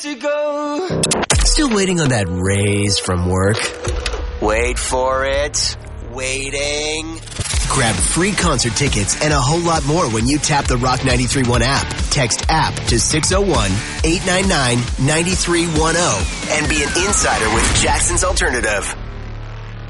to go. Still waiting on that raise from work? Wait for it. Waiting. Grab free concert tickets and a whole lot more when you tap the Rock 93.1 app. Text app to 601-899-9310 and be an insider with Jackson's Alternative.